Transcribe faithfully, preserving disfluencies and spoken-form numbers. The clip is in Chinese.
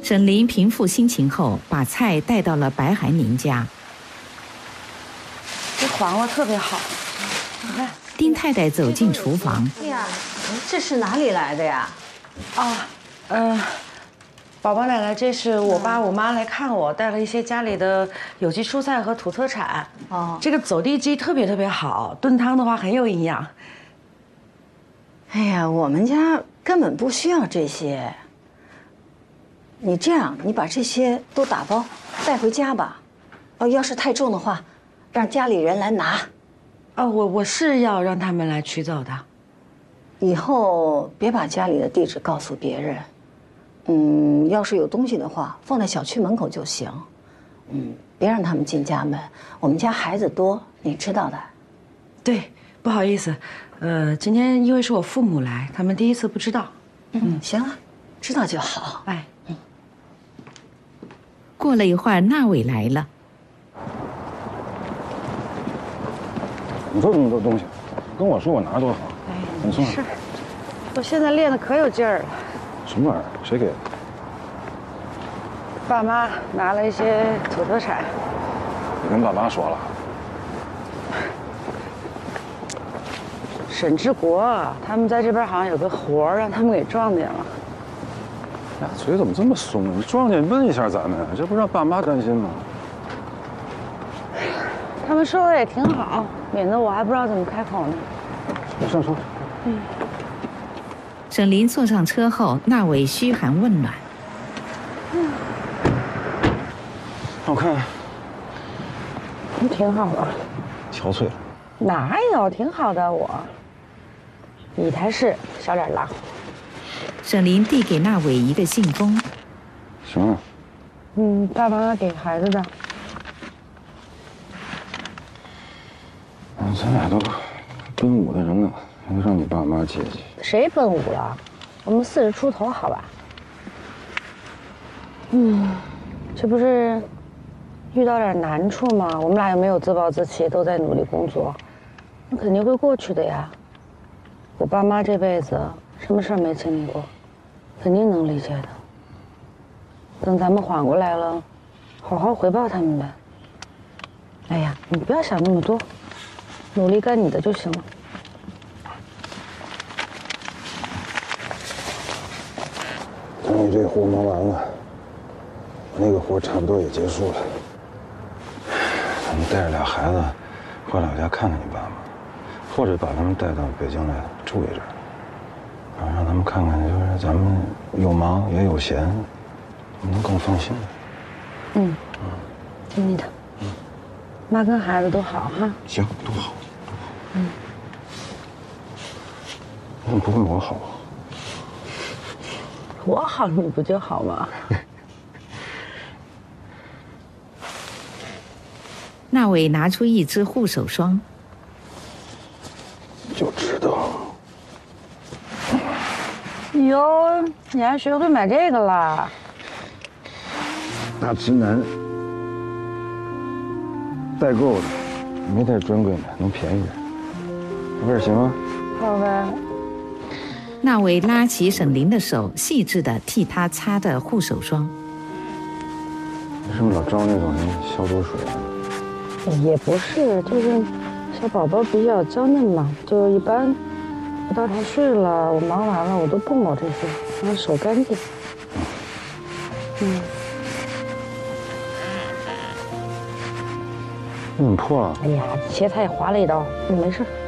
沈林平复心情后，把菜带到了白寒宁家。 这黄瓜特别好，你看。 丁太太走进厨房。 哎呀，这是哪里来的呀？ 啊，嗯、呃，宝宝奶奶，这是我爸我妈来看我，带了一些家里的有机蔬菜和土特产。哦，这个走地鸡特别特别好，炖汤的话很有营养。 哎呀，我们家根本不需要这些。你这样，你把这些都打包带回家吧。哦，要是太重的话，让家里人来拿。 哦，我我是要让他们来取走的。 以后别把家里的地址告诉别人。嗯，要是有东西的话，放在小区门口就行。嗯，别让他们进家门。我们家孩子多，你知道的。 对，不好意思，呃，今天因为是我父母来，他们第一次不知道。 嗯，行了，知道就好。 哎， 嗯。 过了一会儿，那伟来了。 你说这么多东西，跟我说我拿多好。 哎， 你说。 是。我现在练的可有劲儿了。 什么玩意儿？谁给的？ 爸妈拿了一些土特产。 你跟爸妈说了？ 沈志国他们在这边好像有个活儿，让他们给撞见了。 呀，嘴怎么这么松？你撞见问一下咱们，这不让爸妈担心吗？ 他们说的也挺好，免得我还不知道怎么开口呢。 上车。 嗯。 沈林坐上车后，那伟嘘寒问暖。 嗯。 好看。 挺好的。 憔悴了。 哪有？挺好的我。你才是小脸狼。 沈林递给那伟一个信封。 什么？ 嗯，爸爸妈妈给孩子的。 咱俩都奔五的人了，还得让你爸妈接济。 谁奔五了？我们四十出头，好吧？嗯，这不是遇到点难处吗？我们俩又没有自暴自弃，都在努力工作，那肯定会过去的呀。我爸妈这辈子什么事儿没经历过，肯定能理解的。等咱们缓过来了，好好回报他们呗。哎呀，你不要想那么多。努力干你的就行了。 等你这活忙完了，我那个活差不多也结束了。咱们带着俩孩子回老家看看你爸妈，或者把他们带到北京来住一阵，啊，让他们看看，就是咱们有忙也有闲，能更放心。 嗯嗯，听你的。嗯，妈跟孩子都好哈。 行，都好。 嗯， 那不会我好？ 我好，你不就好吗？ 那伟拿出一支护手霜， 就知道。 哟，你还学会买这个啦？ 大直男代购的，没带专柜买，能便宜点。味儿行吗？ 好呗。 那伟拉起沈林的手，细致地替他擦着护手霜。 是不是老招那种人消毒水啊？ 也不是，就是小宝宝比较娇嫩嘛，就一般我到他睡了，我忙完了，我都不抹这些，让他手干净。嗯。 你怎么破了？ 哎呀，切菜划了一刀，没事。